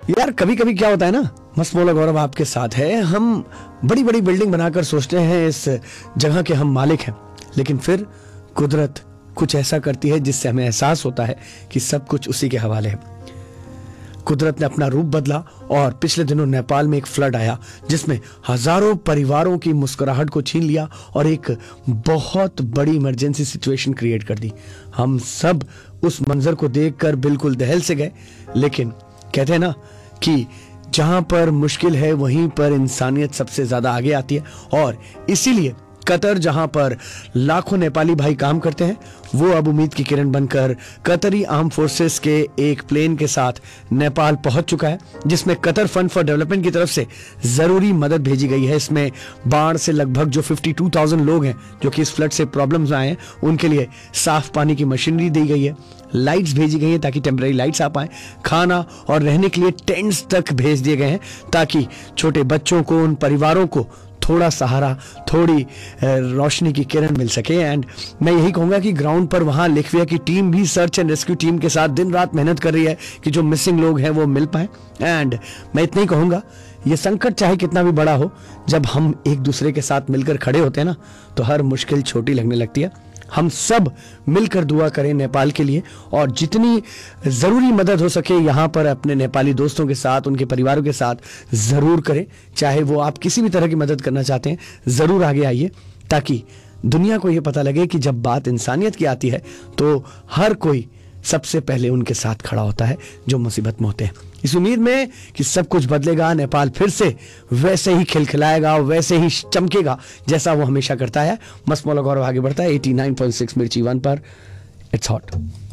यार कभी कभी क्या होता है ना, मस्त मौला गौरव आपके साथ है, हम बड़ी बड़ी बिल्डिंग बनाकर सोचते हैं इस जगह के हम मालिक हैं, लेकिन फिर कुदरत कुछ ऐसा करती है जिससे हमें एहसास होता है कि सब कुछ उसी के हवाले है। कुदरत ने अपना रूप बदला और पिछले दिनों नेपाल में एक फ्लड आया जिसमें हजारों परिवारों की मुस्कुराहट को छीन लिया और एक बहुत बड़ी इमरजेंसी सिचुएशन क्रिएट कर दी। हम सब उस मंजर को देखकर बिल्कुल दहल से गए, लेकिन कहते हैं ना कि जहां पर मुश्किल है वहीं पर इंसानियत सबसे ज्यादा आगे आती है। और इसीलिए कतर, जहां पर लाखों नेपाली भाई काम करते हैं, वो अब उम्मीद की किरण बनकर कतरी आर्म फोर्सेस के एक प्लेन के साथ नेपाल पहुंच चुका है, जिसमें कतर फंड फॉर डेवलपमेंट की तरफ से जरूरी मदद भेजी गई है। इसमें बाढ़ से लगभग जो 52,000 लोग हैं जो कि इस फ्लड से प्रॉब्लम्स आए हैं, उनके लिए साफ पानी की मशीनरी दी गई है, लाइट्स भेजी गई है ताकि टेम्पररी लाइट्स आ पाए, खाना और रहने के लिए टेंट्स तक भेज दिए गए हैं ताकि छोटे बच्चों को, उन परिवारों को थोड़ा सहारा, थोड़ी रोशनी की किरण मिल सके। एंड मैं यही कहूंगा कि ग्राउंड पर वहां लिखविया की टीम भी सर्च एंड रेस्क्यू टीम के साथ दिन रात मेहनत कर रही है कि जो मिसिंग लोग हैं वो मिल पाए। एंड मैं इतना ही कहूंगा, ये संकट चाहे कितना भी बड़ा हो, जब हम एक दूसरे के साथ मिलकर खड़े होते हैं ना, तो हर मुश्किल छोटी लगने लगती है। हम सब मिलकर दुआ करें नेपाल के लिए और जितनी जरूरी मदद हो सके यहां पर अपने नेपाली दोस्तों के साथ, उनके परिवारों के साथ जरूर करें। चाहे वो आप किसी भी तरह की मदद करना चाहते हैं, जरूर आगे आइए ताकि दुनिया को यह पता लगे कि जब बात इंसानियत की आती है तो हर कोई सबसे पहले उनके साथ खड़ा होता है जो मुसीबत में होते हैं। इस उम्मीद में कि सब कुछ बदलेगा, नेपाल फिर से वैसे ही खिलखिलाएगा, वैसे ही चमकेगा जैसा वो हमेशा करता है। मस्त मौला गौरव आगे बढ़ता है 89.6 मिर्ची 1 पर। It's hot.